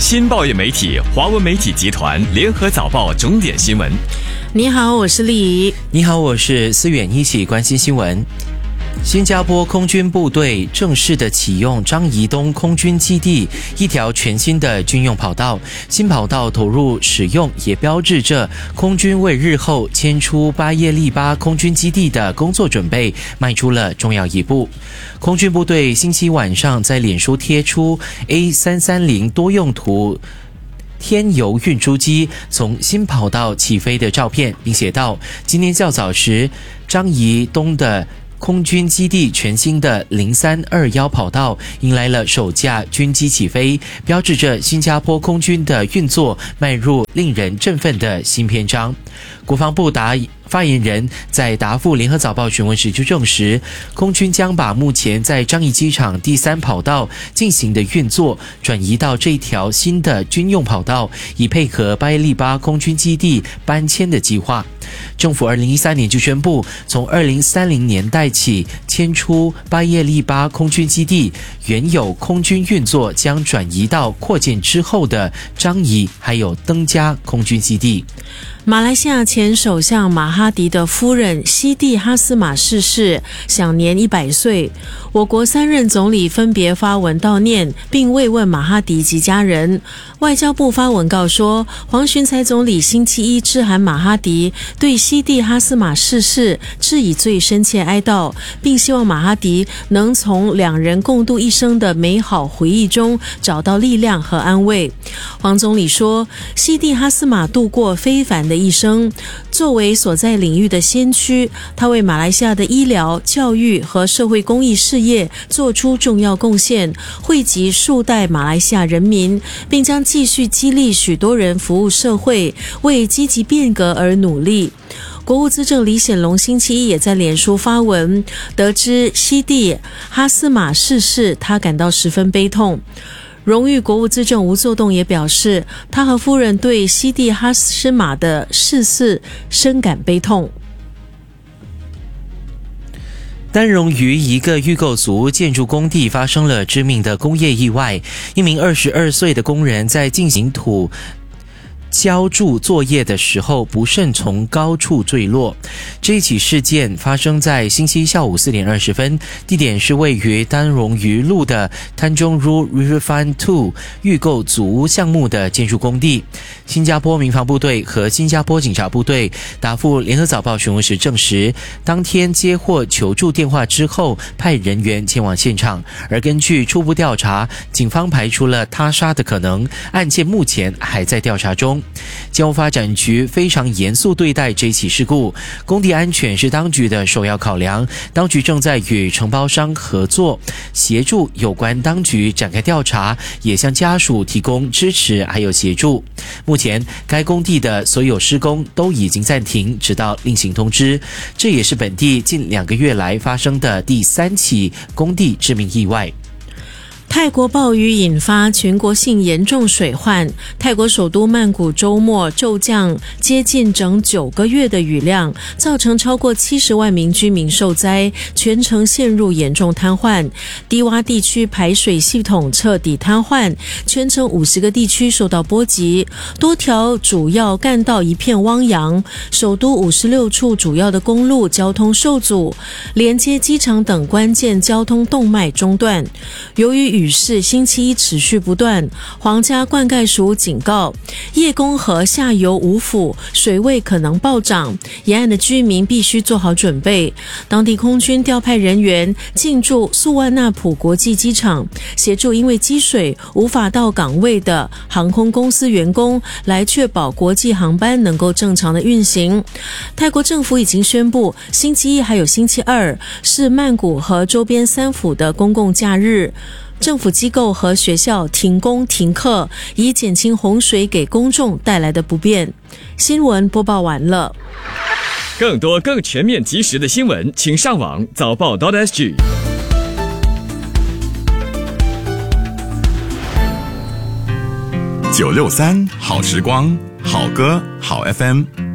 新报业媒体华文媒体集团联合早报重点新闻。 你好，我是丽怡。 你好，我是思远，一起关心新闻。新加坡空军部队正式的启用樟宜东空军基地一条全新的军用跑道，新跑道投入使用，也标志着空军为日后迁出巴叶利巴空军基地的工作准备迈出了重要一步。空军部队星期晚上在脸书贴出 A330 多用途天油运输机从新跑道起飞的照片，并写道：今天较早时，樟宜东的空军基地全新的0321跑道迎来了首架军机起飞，标志着新加坡空军的运作迈入令人振奋的新篇章。国防部发言人在答复联合早报询问时就证实，空军将把目前在樟宜机场第3跑道进行的运作转移到这条新的军用跑道，以配合巴叶利巴空军基地搬迁的计划。政府2013年就宣布，从2030年代起迁出巴叶利巴空军基地，原有空军运作将转移到扩建之后的樟宜还有登嘉空军基地。 马来西亚前首相马哈迪的夫人西蒂哈斯玛逝世，享年100岁。我国3任总理分别发文悼念，并慰问马哈迪及家人。外交部发文告说，黄循财总理星期一致函马哈迪，对西蒂哈斯玛逝世致以最深切哀悼，并希望马哈迪能从两人共度一生的美好回忆中找到力量和安慰。黄总理说，西蒂哈斯玛度过非凡的一生，作为所在领域的先驱，他为马来西亚的医疗、教育和社会公益事业做出重要贡献，惠及数代马来西亚人民，并将继续激励许多人服务社会，为积极变革而努力。国务资政李显龙星期一也在脸书发文，得知西蒂哈斯玛逝世，他感到十分悲痛。荣誉国务资政吴作栋也表示，他和夫人对西蒂哈斯玛的逝世深感悲痛。 丹戎于一个预购族建筑工地发生了致命的工业意外，一名22岁的工人在进行土浇筑作业的时候不慎从高处坠落。这一起事件发生在星期一下午4点20分，地点是位于丹戎于路的 Tanjong Rhu Riverfront 2预购组屋项目的建筑工地。新加坡民防部队和新加坡警察部队答复联合早报询问时证实，当天接获求助电话之后派人员前往现场，而根据初步调查，警方排除了他杀的可能，案件目前还在调查中。交发展局非常严肃对待这起事故，工地安全是当局的首要考量，当局正在与承包商合作，协助有关当局展开调查，也向家属提供支持还有协助。目前该工地的所有施工都已经暂停，直到另行通知。这也是本地近2个月来发生的第3起工地致命意外。 泰国暴雨引发全国性严重水患，泰国首都曼谷周末骤降接近整9个月的雨量，造成超过70万名居民受灾，全城陷入严重瘫痪。低洼地区排水系统彻底瘫痪，全城50个地区受到波及，多条主要干道一片汪洋，首都56处主要的公路交通受阻，连接机场等关键交通动脉中断。由于雨势星期一持续不断，皇家灌溉署警告，叶公河下游五府水位可能暴涨，沿岸的居民必须做好准备。当地空军调派人员进驻素万那普国际机场，协助因为积水无法到岗位的航空公司员工，来确保国际航班能够正常的运行。泰国政府已经宣布，星期一还有星期二是曼谷和周边3府的公共假日，政府机构和学校停工停课，以减轻洪水给公众带来的不便。新闻播报完了。 更多更全面及时的新闻，请上网早报.sg。 963好时光，好歌好 FM。